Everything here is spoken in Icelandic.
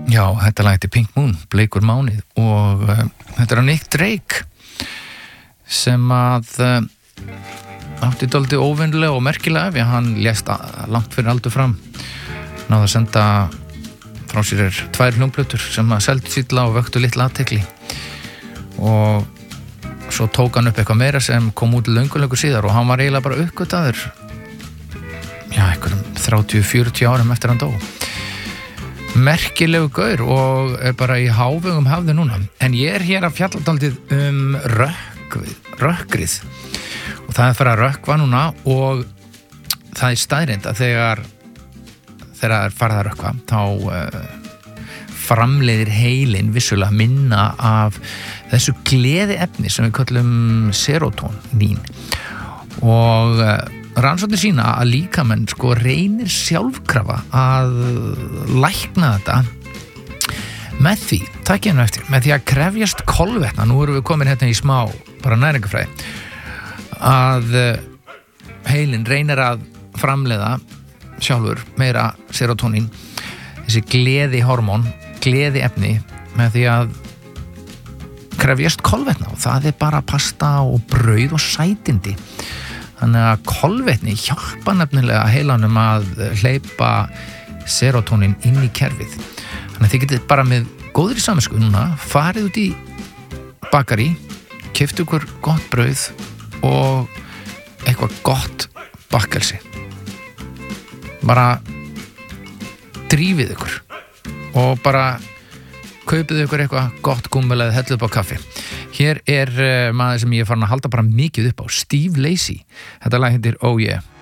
Já, þetta lag heitir Pink Moon, bleikur mánuð og þetta er Nick Drake sem að átti dálítið óvenjulega og merkilega ef hann lést langt fyrir aldur fram. Náði að senda frá sér 2 hljómplötur sem að seldu sýtla og vöktu litla athygli og svo tók hann upp eitthvað meira sem kom út löngu síðar og hann var eiginlega bara uppgötaður einhverjum 30-40 árum eftir hann dó. Merkilegu gaur og er bara í hávegum hafði núna. En ég er hér að fjalla dálítið rökkrið og það er fyrir að rökkva núna og það er staðreynd að þegar er farið að rökkva þá framleiðir heilinn vissulega minna af þessu gleðiefni sem við köllum serotonín og rannsóknir sína að líkamenn reynir sjálfkrafa að lækna þetta með því, takk hérna eftir, með því að krefjast kolvetna, nú erum við komin hérna í smá bara næringafræði, að heilinn reynir að framleiða sjálfur meira serotonín, þessi gleðihormón, gleðiefni með því að krefjast kolvetna og það er bara pasta og brauð og sætindi. Þannig að kolvetni hjálpa nefnilega heilanum að hleypa serotonín inn í kerfið. Þannig að þið getið bara með góðri samvisku núna farið út í bakari, keyptu ykkur gott brauð og eitthvað gott bakkelsi. Bara drífið ykkur og bara kaupið ykkur eitthvað gott gúmmel eða hellið upp á kaffi. Hér er maður sem ég er farin að halda bara mikið upp á, Steve Lacy. Þetta lag heitir Oh Yeah.